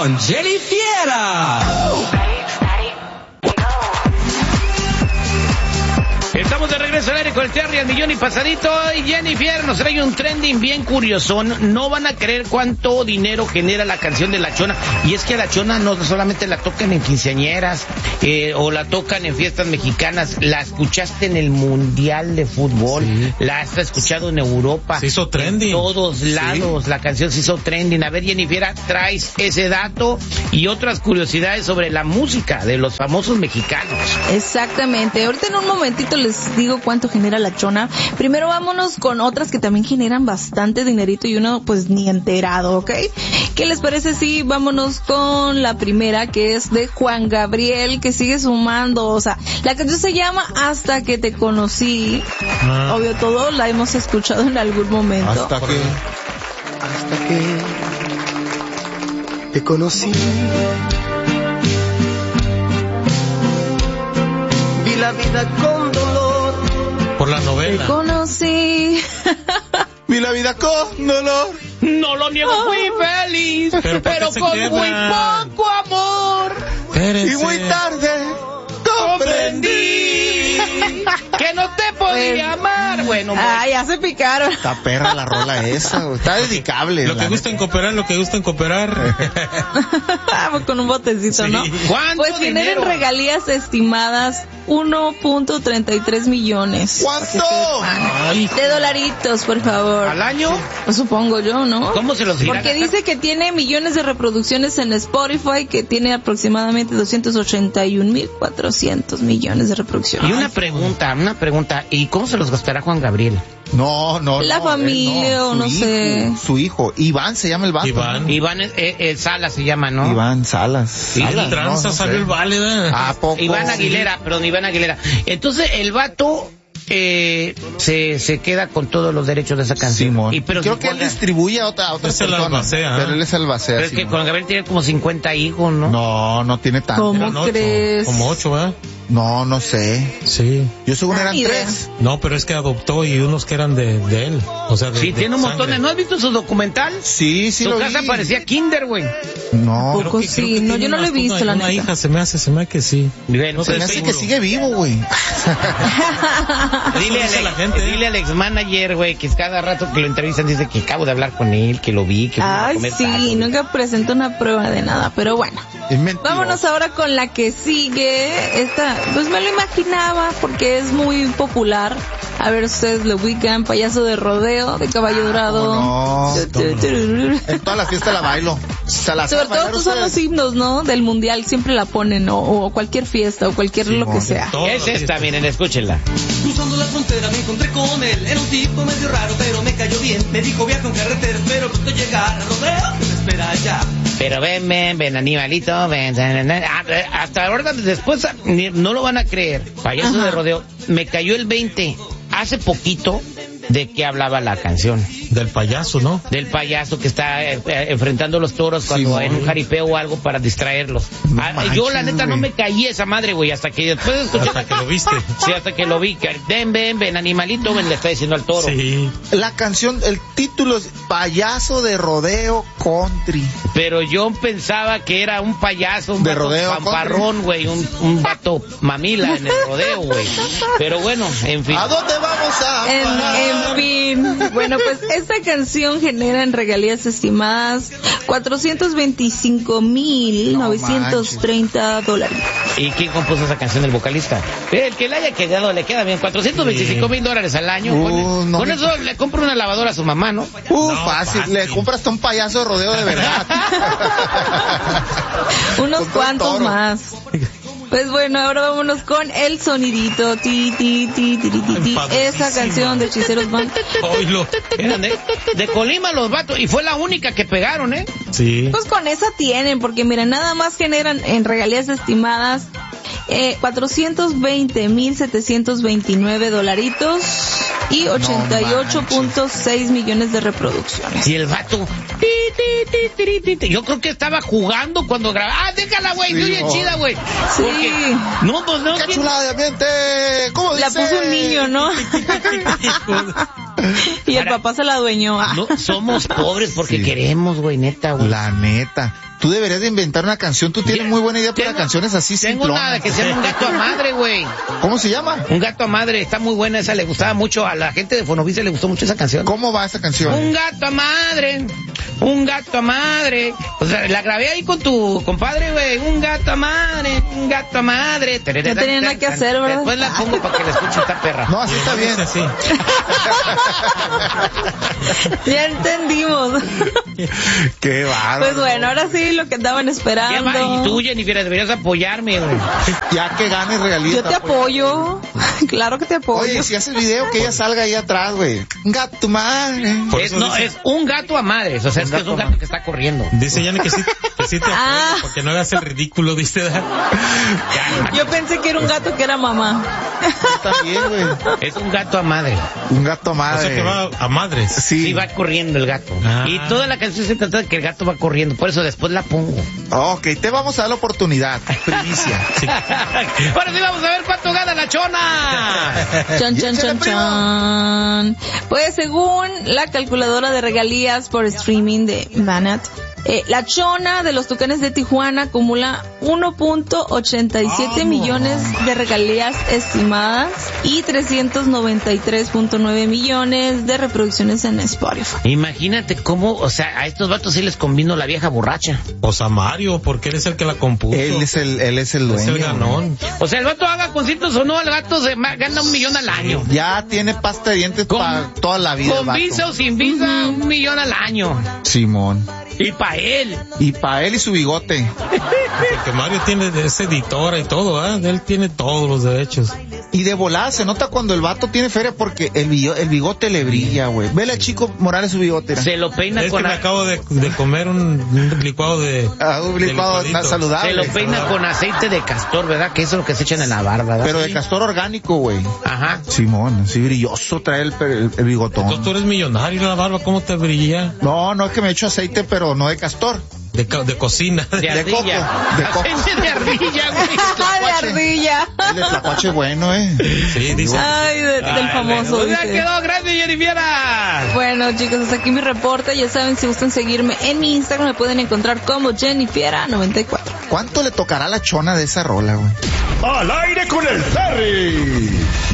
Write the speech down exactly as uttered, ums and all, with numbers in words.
con Jenny Fiera. Estamos de regreso al aire con el Terry al millón y pasadito. Y Jennifer nos trae un trending bien curiosón. No van a creer cuánto dinero genera la canción de La Chona. Y es que La Chona no solamente la tocan en quinceañeras eh, o la tocan en fiestas mexicanas. La escuchaste en el Mundial de Fútbol. Sí. La has escuchado en Europa. Se hizo trending. En todos lados sí. La canción se hizo trending. A ver, Jennifer, traes ese dato y otras curiosidades sobre la música de los famosos mexicanos. Exactamente. Ahorita en un momentito les digo cuánto genera La Chona. Primero vámonos con otras que también generan bastante dinerito y uno pues ni enterado, ¿ok? ¿Qué les parece si vámonos con la primera, que es de Juan Gabriel, que sigue sumando? O sea, la canción se llama Hasta que te conocí. Ah. Obvio, todo la hemos escuchado en algún momento. Hasta que hasta que te conocí, vi la vida con dolor. Por la novela. Te conocí. Vi la vida con dolor. No lo niego, fui feliz, pero, pero con quedan? muy poco amor. Espérense. Y muy tarde comprendí que no te podía amar. Bueno, ah, ya se picaron. Está perra la rola esa, está dedicable. Lo que gusta en cooperar, lo que gusta en cooperar. Con un botecito, sí. ¿No? ¿Cuánto pues tienen regalías estimadas uno punto treinta y tres millones. ¿Cuánto? Ay. De dolaritos, por favor. ¿Al año? Pues supongo yo, ¿no? ¿Cómo se los dirá? Porque dice que tiene millones de reproducciones en Spotify, que tiene aproximadamente doscientos ochenta y un mil cuatrocientos millones de reproducciones. Y una pregunta, una pregunta, ¿y cómo se los gastará Juan Gabriel? No, no, La no, familia no, o no hijo, sé. Su hijo, Iván se llama el vato. Iván. Iván eh, eh, Salas se llama, ¿no? Iván Salas. Y Salas, tranza no, no salió sé. el válida. ¿A poco? Iván Aguilera, perdón, Iván Aguilera. Entonces el vato eh, se se queda con todos los derechos de esa canción. Simón. Y pero creo si que él ponga... distribuye a otra, a otra Es el persona. albacea, Pero ¿eh? él es albacea. Pero es que Simón. Juan Gabriel tiene como cincuenta hijos, ¿no? No, no tiene tanto. ¿Cómo Eran ocho, crees? Como ocho, ¿verdad? No, no sé. Sí. Yo según Ah, eran ni idea. tres. No, pero es que adoptó y unos que eran de, de él. O sea, de, Sí, de tiene un montón sangre. de... ¿No has visto su documental? Sí, sí Su lo casa vi. parecía kinder, güey. No. Poco Creo que- sí, creo que no, tiene yo no lo he una- visto, una, la una neta. hija, se me hace, se me hace que sí. Bueno, No Se sé, me hace seguro. que sigue vivo, güey. Dile, Eso dice al, la gente, ¿eh? dile al ex manager, güey, que cada rato que lo entrevistan dice que acabo de hablar con él, que lo vi, que fuimos a Ay, comer sí, tacos. nunca presentó una prueba de nada, pero bueno. Es mentira. Vámonos ahora con la que sigue. Esta, pues me lo imaginaba porque es muy popular. A ver, ustedes lo ubican, Payaso de Rodeo, de Caballo Dorado. No. Tu, tu, tu, tu. En toda la fiesta la bailo. Se la Sobre saben todo bailar estos son los ustedes. himnos, ¿no? Del mundial, siempre la ponen, o, o cualquier fiesta, o cualquier lo que sea. Todo Es lo que- esta, miren, escúchenla. Cruzando la frontera me encontré con él. Era un tipo medio raro, pero me cayó bien. Me dijo viaja en carretera, espero pronto llegar a Rodeo, que me espera allá. Pero ven, ven, ven, animalito, ven, ven, ven. Ah, hasta ahora, después, ni- no lo van a creer. Payaso Ajá. de Rodeo, me cayó el veinte. Hace poquito, ¿de qué hablaba la canción? Del payaso, ¿no? Del payaso que está eh, eh, enfrentando a los toros cuando Sí, en un güey. jaripeo o algo para distraerlos. No Ah, manches, yo la neta no güey. me caí esa madre, güey, hasta que después escuché... Hasta que lo viste. Sí, hasta que lo vi. que, Ven, ven, ven, animalito, ven, le está diciendo al toro. Sí. La canción, el título es Payaso de Rodeo Country. Pero yo pensaba que era un payaso, un De vato rodeo, pamparrón, güey, un, un vato mamila en el rodeo, güey. Pero bueno, en fin. ¿A dónde vamos a En, parar? en fin, bueno, pues esta canción genera en regalías estimadas cuatrocientos veinticinco mil novecientos treinta dólares. ¿Y quién compuso esa canción? El vocalista. El que le haya quedado le queda bien. cuatrocientos veinticinco mil dólares al año. Uh, con no con me- eso le compro una lavadora a su mamá, ¿no? Uh, No, fácil. fácil. Le compras hasta un payaso de rodeo de verdad. Unos Con todo cuantos toro. más. Pues bueno, ahora vámonos con el sonidito. Ti, ti, ti, ti, ti, ti, ti. Esa canción de Hechiceros Band. Oílo. Eran de, de Colima los vatos. Y fue la única que pegaron, ¿eh? Sí. Pues con esa tienen, porque miren, nada más generan en regalías estimadas eh, cuatrocientos veinte mil setecientos veintinueve dolaritos y ochenta y ocho punto seis millones de reproducciones. Y el vato... ti, ti, ti, ti, ti, ti. Yo creo que estaba jugando cuando grababa. Ah, déjala, güey. Sí, Oye, oh. chida, güey. Sí. Porque- No, pues no. ¡Qué ¿quién- chulada de ambiente! ¿Cómo La dice? puso un niño, ¿no? Y el papá se la adueñó. No, somos pobres porque Sí. queremos, güey, neta, güey. La neta. Tú deberías de inventar una canción. Tú tienes Ya, muy buena idea para tengo- canciones así Tengo simplonas. una que se llama Un gato a madre, güey. ¿Cómo se llama? Un gato a madre, está muy buena esa, le gustaba mucho, a la gente de Fonovisa le gustó mucho esa canción. ¿Cómo va esa canción? Un gato a madre, un gato a madre. O sea, la grabé ahí con tu compadre, güey. Un gato a madre, un gato a madre. No tenía nada que hacer, ¿verdad? Después la pongo para que la escuche esta perra. No, así está bien. Sí. Ya entendimos. Qué bárbaro. Pues bueno, ahora sí lo que andaban ¿Qué esperando. va? Y tú, Jennifer, deberías apoyarme, güey. Ya que ganes regalía. Yo te apoyo. Claro que te apoyo. Oye, si haces video, que ella salga ahí atrás, güey. Gato madre. Por Es, eso no, dice- es un gato a madres, o sea, es que es un gato que está corriendo. Dice Yanni que sí, que sí te apoya, Ah. porque no hagas el ridículo, dice. Yo pensé que era un gato que era mamá. También, güey. Es un gato a madre. Un gato O madre. sea que va a madres. Sí. Sí, va corriendo el gato. Ah. Y toda la canción se trata de que el gato va corriendo, por eso después la pongo. Ok, te vamos a dar la oportunidad. Primicia. Ahora sí vamos a ver cuánto gana la chona. Chan, chan, chan, chan. Pues según la calculadora de regalías por streaming de Banat, eh, la chona de los Tucanes de Tijuana acumula uno punto ochenta y siete Vamos. millones de regalías estimadas y trescientos noventa y tres punto nueve millones de reproducciones en Spotify. Imagínate cómo, o sea, a estos vatos sí les convino la vieja borracha. O sea, Mario, porque él es el que la compuso. Él es el, él es el dueño. Es el ganón. O sea, el vato haga conciertos o no, el gato se ma- gana un millón al año. Ya tiene pasta de dientes Con- para toda la vida. el Con vato. visa o sin visa, un millón al año. Simón. Y para él. Y para él y su bigote. Porque Mario tiene, es editora y todo, ¿ah? Él tiene todos los derechos. Y de volada se nota cuando el vato tiene feria porque el, billo- el bigote le brilla, güey. Vele a Chico Morales su bigote. Se lo peina Es que con me a- acabo de, de comer un, un licuado de... Ah, un de licuado licuadito. saludable. se lo peina con aceite de castor, ¿verdad? Que eso es lo que se echan en la barba, ¿verdad? Pero de castor orgánico, güey. Ajá. Simón, así brilloso trae el, pe- el, el bigotón. Entonces tú eres millonario, la barba, ¿cómo te brilla? No, no es que me echo aceite, pero no de castor. De, ca- de cocina. De de ardilla. coco, de coco. Aceite de ardilla, güey. de ardilla. El de tlacuache bueno, eh. Sí, dice. Ay, de- del Ay, famoso. bueno, ya dice. quedó grande, Jennifiera. Bueno, chicos, hasta aquí mi reporte. Ya saben, si gustan seguirme en mi Instagram, me pueden encontrar como Jennifiera noventa y cuatro. ¿Cuánto le tocará a la chona de esa rola, güey? Al aire con el Terry.